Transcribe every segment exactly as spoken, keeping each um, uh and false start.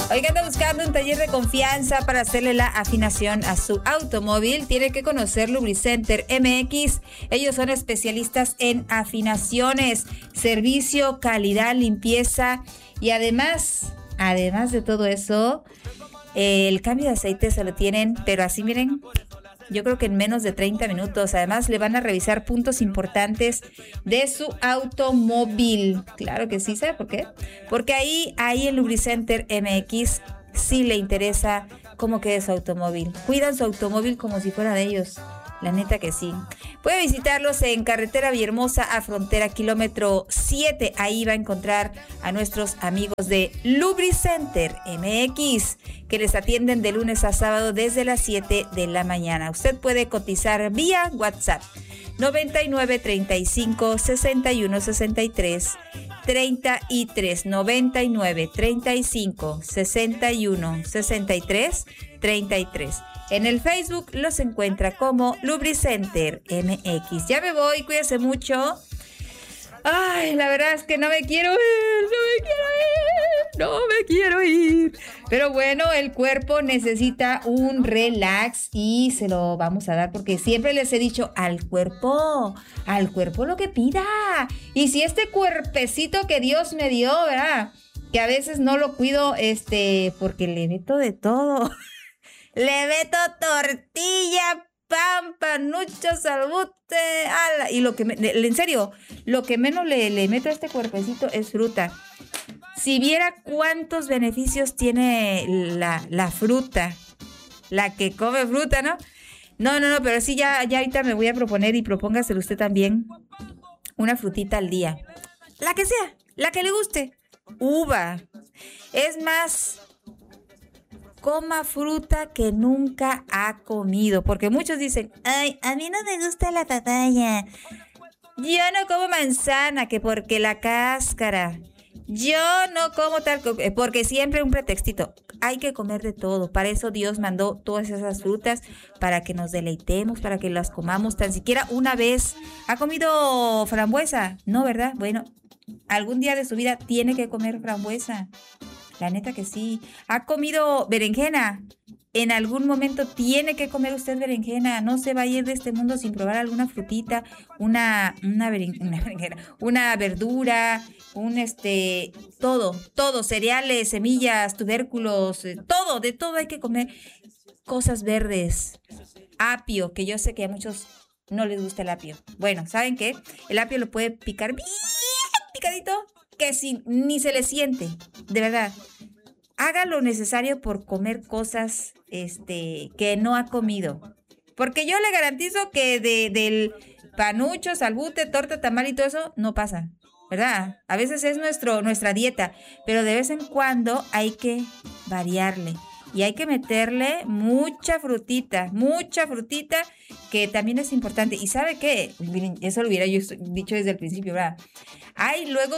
Oiga, anda buscando un taller de confianza para hacerle la afinación a su automóvil. Tiene que conocer Lubricenter M X. Ellos son especialistas en afinaciones, servicio, calidad, limpieza y además, además de todo eso, el cambio de aceite se lo tienen, pero así miren, yo creo que en menos de treinta minutos. Además, le van a revisar puntos importantes de su automóvil. Claro que sí, ¿sabe por qué? Porque ahí, ahí en Lubricenter M X sí le interesa cómo quede su automóvil. Cuidan su automóvil como si fuera de ellos. La neta que sí. Puede visitarlos en Carretera Villahermosa a Frontera, kilómetro siete. Ahí va a encontrar a nuestros amigos de Lubricenter M X, que les atienden de lunes a sábado desde las siete de la mañana. Usted puede cotizar vía WhatsApp noventa y nueve, treinta y cinco, sesenta y uno, sesenta y tres, treinta y tres, noventa y nueve, treinta y cinco, sesenta y uno, sesenta y tres, treinta y tres. En el Facebook los encuentra como Lubricenter M X. Ya me voy, cuídese mucho. Ay, la verdad es que no me quiero ir, no me quiero ir, no me quiero ir. Pero bueno, el cuerpo necesita un relax y se lo vamos a dar porque siempre les he dicho al cuerpo, al cuerpo lo que pida. Y si este cuerpecito que Dios me dio, ¿verdad? Que a veces no lo cuido, este, porque le meto de todo. Le meto tortilla, pan, panuchos, albute, ala. Y lo que, me, en serio, lo que menos le, le meto a este cuerpecito es fruta. Si viera cuántos beneficios tiene la, la fruta, la que come fruta, ¿no? No, no, no, pero sí, ya, ya ahorita me voy a proponer y propóngaselo usted también. Una frutita al día. La que sea, la que le guste. Uva. Es más, coma fruta que nunca ha comido, porque muchos dicen, ay, a mí no me gusta la papaya, yo no como manzana, que porque la cáscara, yo no como tal, porque siempre un pretextito. Hay que comer de todo, para eso Dios mandó todas esas frutas, para que nos deleitemos, para que las comamos tan siquiera una vez. ¿Ha comido frambuesa? No, ¿verdad? Bueno, algún día de su vida tiene que comer frambuesa. La neta que sí. ¿Ha comido berenjena? En algún momento tiene que comer usted berenjena. No se va a ir de este mundo sin probar alguna frutita, una, una, beren, una berenjena, una verdura, un este, todo, todo, cereales, semillas, tubérculos, todo, de todo hay que comer. Cosas verdes, apio, que yo sé que a muchos no les gusta el apio. Bueno, ¿saben qué? El apio lo puede picar bien picadito, que si, ni se le siente, de verdad. Haga lo necesario por comer cosas este, que no ha comido. Porque yo le garantizo que de, del panucho, salbute, torta, tamal y todo eso no pasa, ¿verdad? A veces es nuestro, nuestra dieta, pero de vez en cuando hay que variarle. Y hay que meterle mucha frutita, mucha frutita, que también es importante. ¿Y sabe qué? Eso lo hubiera yo dicho desde el principio, ¿verdad? Hay luego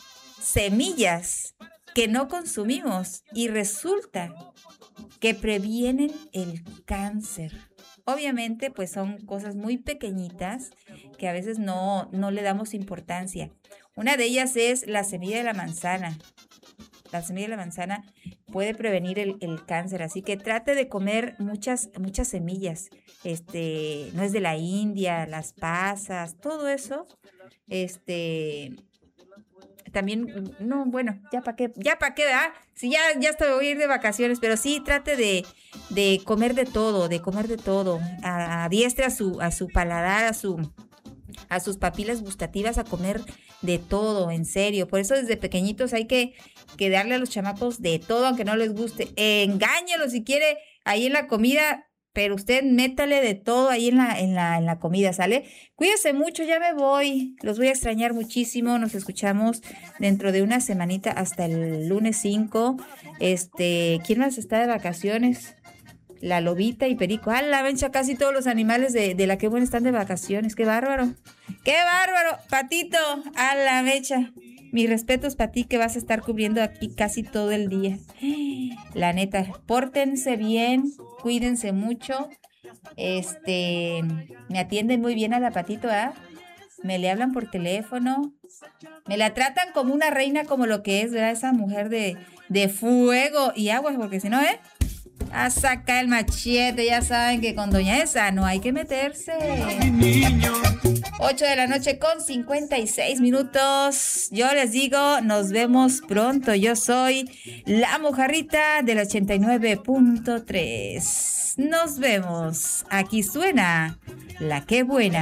semillas que no consumimos y resulta que previenen el cáncer. Obviamente, pues son cosas muy pequeñitas que a veces no, no le damos importancia. Una de ellas es la semilla de la manzana. La semilla de la manzana puede prevenir el, el cáncer, así que trate de comer muchas, muchas semillas. Este, nuez de la India, las pasas, todo eso. Este, también, no, bueno, ya para qué, ya para qué, ¿verdad? Sí, ya, ya hasta voy a ir de vacaciones, pero sí trate de, de comer de todo, de comer de todo. Adiestre a su, a su paladar, a su, a sus papilas gustativas a comer de todo, en serio. Por eso desde pequeñitos hay que, que darle a los chamacos de todo, aunque no les guste. Engáñelos si quiere ahí en la comida, pero usted métale de todo ahí en la, en la, en la comida, ¿sale? Cuídese mucho, ya me voy. Los voy a extrañar muchísimo. Nos escuchamos dentro de una semanita hasta el lunes cinco. Este, ¿quién más está de vacaciones? La lobita y Perico. ¡Ah, la vencha! Casi todos los animales de, de la que buena están de vacaciones. ¡Qué bárbaro! ¡Qué bárbaro! Patito, a la mecha. Mis respetos para ti que vas a estar cubriendo aquí casi todo el día. La neta, pórtense bien, cuídense mucho. Este, me atienden muy bien a la Patito, ¿ah? ¿eh? me le hablan por teléfono, me la tratan como una reina, como lo que es, ¿verdad? Esa mujer de, de fuego y agua, porque si no, ¿eh? A sacar el machete, ya saben que con doña esa no hay que meterse. ocho de la noche con cincuenta y seis minutos. Yo les digo, nos vemos pronto. Yo soy la mojarrita del ochenta y nueve punto tres. Nos vemos. Aquí suena La Qué Buena.